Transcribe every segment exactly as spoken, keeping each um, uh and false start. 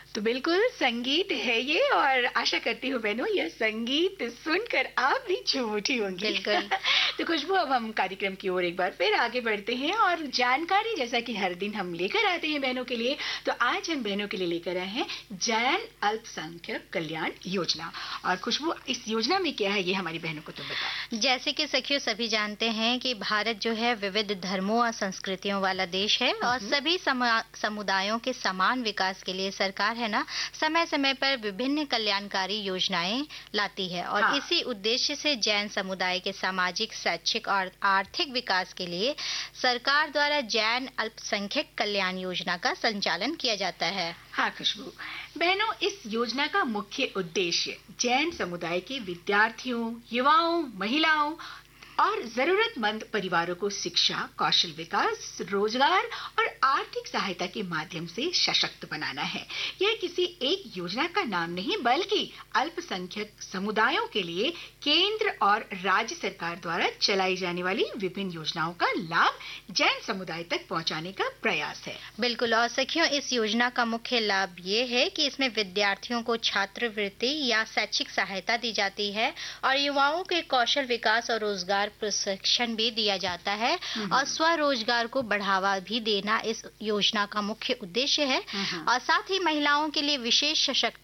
तो बिल्कुल संगीत है ये, और आशा करती हूँ बहनों यह संगीत सुनकर आप भी झूम उठी होंगी। बिल्कुल। तो खुशबू, अब हम कार्यक्रम की ओर एक बार फिर आगे बढ़ते हैं और जानकारी जैसा कि हर दिन हम लेकर आते हैं बहनों के लिए, तो आज हम बहनों के लिए लेकर आए हैं जैन अल्पसंख्यक कल्याण योजना। और खुशबू, इस योजना में क्या है ये हमारी बहनों को तो बता। जैसे कि सखियों सभी जानते हैं कि भारत जो है विविध धर्मों और संस्कृतियों वाला देश है, और सभी समुदायों के समान विकास के लिए सरकार है ना समय समय पर विभिन्न कल्याणकारी योजनाएं लाती है। और हाँ। इसी उद्देश्य से जैन समुदाय के सामाजिक, शैक्षिक और आर्थिक विकास के लिए सरकार द्वारा जैन अल्पसंख्यक कल्याण योजना का संचालन किया जाता है। हाँ खुशबू, बहनों इस योजना का मुख्य उद्देश्य जैन समुदाय के विद्यार्थियों, युवाओं, महिलाओं और जरूरतमंद परिवारों को शिक्षा, कौशल विकास, रोजगार और आर्थिक सहायता के माध्यम से सशक्त बनाना है। यह किसी एक योजना का नाम नहीं, बल्कि अल्पसंख्यक समुदायों के लिए केंद्र और राज्य सरकार द्वारा चलाई जाने वाली विभिन्न योजनाओं का लाभ जैन समुदाय तक पहुंचाने का प्रयास है। बिल्कुल। और सखियों, इस योजना का मुख्य लाभ ये है कि इसमें विद्यार्थियों को छात्रवृत्ति या शैक्षिक सहायता दी जाती है, और युवाओं के कौशल विकास और रोजगार प्रशिक्षण भी दिया जाता है, और स्वरोजगार को बढ़ावा भी देना इस योजना का मुख्य उद्देश्य है। और साथ ही महिलाओं के लिए विशेष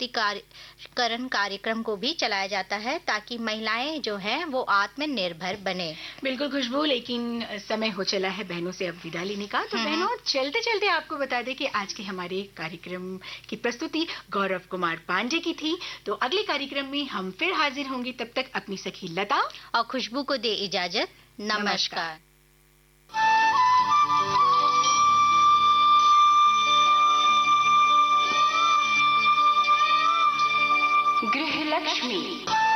सशक्तिकरण कार्यक्रम को भी चलाया जाता है, ताकि महिलाएं जो हैं वो आत्मनिर्भर बने। बिल्कुल खुशबू, लेकिन समय हो चला है बहनों से अब विदा लेने का। तो बहनों चलते चलते आपको बता दें कि आज के हमारे कार्यक्रम की प्रस्तुति गौरव कुमार पांडे की थी। तो अगले कार्यक्रम में हम फिर हाजिर होंगे, तब तक अपनी सखी लता और खुशबू को दे इजाजत। नमस्कार। गृह लक्ष्मी।